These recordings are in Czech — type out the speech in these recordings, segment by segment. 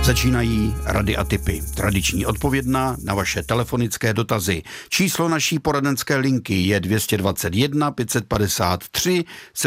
Začínají rady a tipy. Tradiční odpovědna na vaše telefonické dotazy. Číslo naší poradenské linky je 221 553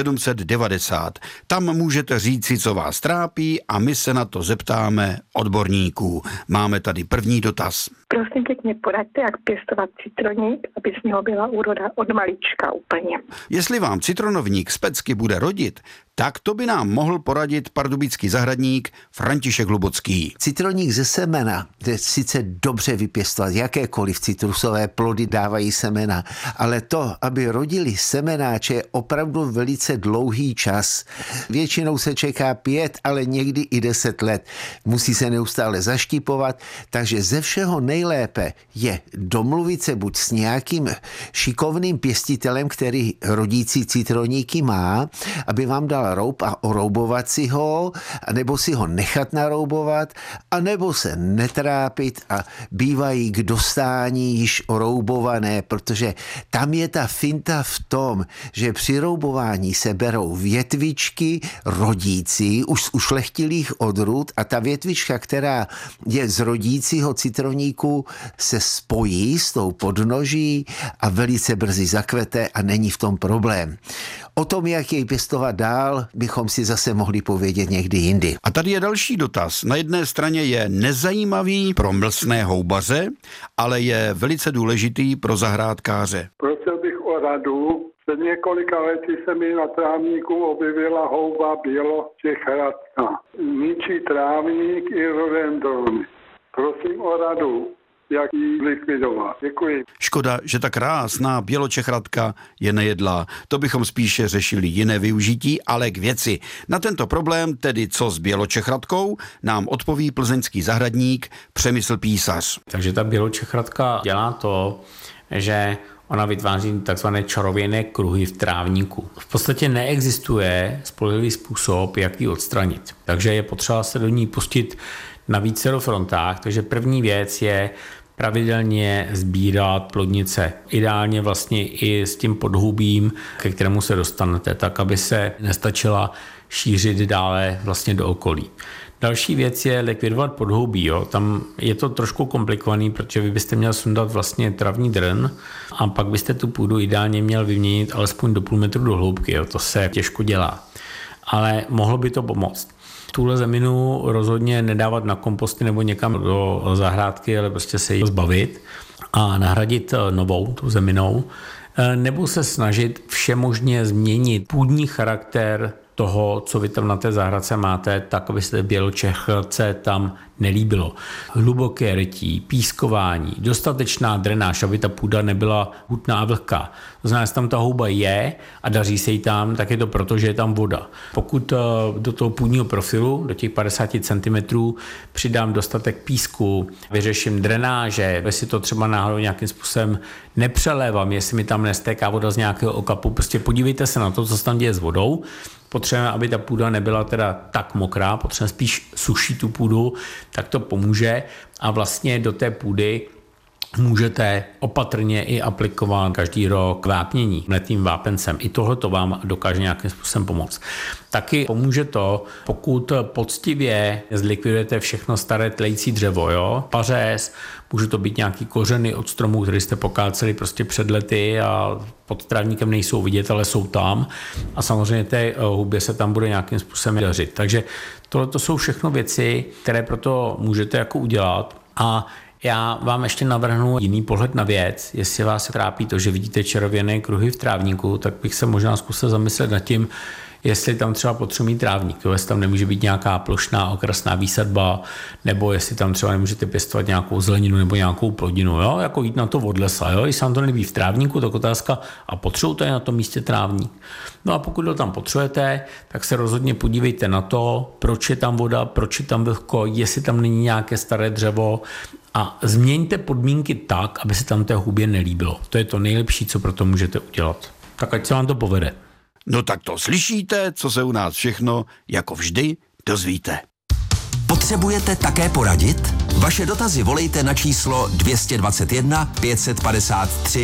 790. Tam můžete říci, co vás trápí, a my se na to zeptáme odborníků. Máme tady první dotaz. Prosím pěkně, poraďte, jak pěstovat citroník, aby z něho byla úroda od malička úplně. Jestli vám citronovník z pecky bude rodit, tak to by nám mohl poradit pardubický zahradník František Hlubocký. Citroník ze semena je sice dobře vypěstovat, jakékoliv citrusové plody dávají semena, ale to, aby rodili semenáče, je opravdu velice dlouhý čas. Většinou se čeká 5, ale někdy i 10 let. Musí se neustále zaštipovat, takže ze všeho nejlépe je domluvit se buď s nějakým šikovným pěstitelem, který rodící citroníky má, aby vám dal roub a oroubovat si ho, anebo si ho nechat naroubovat, anebo se netrápit a bývají k dostání již oroubované, protože tam je ta finta v tom, že při roubování se berou větvičky rodící, už z ušlechtilých odrůd, a ta větvička, která je z rodícího citroníku, se spojí s tou podnoží a velice brzy zakvete a není v tom problém. O tom, jak jej pěstovat dál, bychom si zase mohli povědět někdy jindy. A tady je další dotaz. Na jedné straně je nezajímavý pro mlsné houbaře, ale je velice důležitý pro zahrádkáře. Prosil bych o radu. Před několika lety se mi na trávníku objevila houba běločechradka. Ničí trávník i rododendrony. Prosím o radu, jak ji likvidovat. Děkuji. Škoda, že ta krásná běločechradka je nejedlá. To bychom spíše řešili jiné využití, ale k věci. Na tento problém, tedy co s běločechradkou, nám odpoví plzeňský zahradník Přemysl Písař. Takže ta běločechradka dělá to, že ona vytváří takzvané čarovějné kruhy v trávníku. V podstatě neexistuje spolehlivý způsob, jak ji odstranit. Takže je potřeba se do ní pustit na vícero frontách. Takže první věc je pravidelně sbírat plodnice. Ideálně vlastně i s tím podhubím, ke kterému se dostanete, tak aby se nestačila šířit dále vlastně do okolí. Další věc je likvidovat podhoubí. Tam je to trošku komplikovaný, protože vy byste měl sundat vlastně travní drn a pak byste tu půdu ideálně měl vyměnit alespoň do půl metru do hloubky. To se těžko dělá, ale mohlo by to pomoct. Tuhle zeminu rozhodně nedávat na komposty nebo někam do zahrádky, ale prostě se jí zbavit a nahradit novou tu zeminou, nebo se snažit všemožně změnit půdní charakter toho, co vy tam na té zahrádce máte, tak, aby se běločechradce tam nelíbilo. Hluboké rytí, pískování, dostatečná drenáž, aby ta půda nebyla hutná a vlhká. To znamená, že tam ta houba je a daří se jí tam, tak je to proto, že je tam voda. Pokud do toho půdního profilu, do těch 50 cm, přidám dostatek písku, vyřeším drenáže, jestli to třeba náhodou nějakým způsobem nepřelévám, jestli mi tam nestéká voda z nějakého okapu, prostě podívejte se na to, co se tam děje s vodou. Potřebujeme, aby ta půda nebyla teda tak mokrá, potřebujeme spíš sušit tu půdu, tak to pomůže a vlastně do té půdy můžete opatrně i aplikovat každý rok vápnění mletým vápencem. I tohle to vám dokáže nějakým způsobem pomoct. Taky pomůže to, pokud poctivě zlikvidujete všechno staré tlející dřevo, pařez, může to být nějaký kořeny od stromů, který jste pokáceli prostě před lety a pod trávníkem nejsou vidět, ale jsou tam a samozřejmě té hubě se tam bude nějakým způsobem dařit. Takže tohle to jsou všechno věci, které proto můžete jako udělat a já vám ještě navrhnu jiný pohled na věc. Jestli vás trápí to, že vidíte červené kruhy v trávníku, tak bych se možná zkusil zamyslet nad tím, jestli tam třeba potřebuje trávník, jestli tam nemůže být nějaká plošná okrasná výsadba, nebo jestli tam třeba nemůžete pěstovat nějakou zeleninu nebo nějakou plodinu, jako jít na to od lesa, jestli vám to nelíbí v trávníku, tak otázka, a potřebujete na tom místě trávník. No a pokud to tam potřebujete, tak se rozhodně podívejte na to, proč je tam voda, proč je tam vlhko, jestli tam není nějaké staré dřevo a změňte podmínky tak, aby se tam té hubě nelíbilo. To je to nejlepší, co pro to můžete udělat. Tak ať se vám to povede. No tak to slyšíte, co se u nás všechno, jako vždy, dozvíte. Potřebujete také poradit? Vaše dotazy volejte na číslo 221 553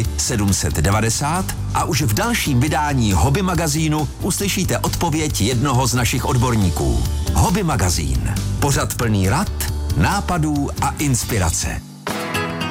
790 a už v dalším vydání Hobby magazínu uslyšíte odpověď jednoho z našich odborníků. Hobby magazín. Pořad plný rad nápadů a inspirace.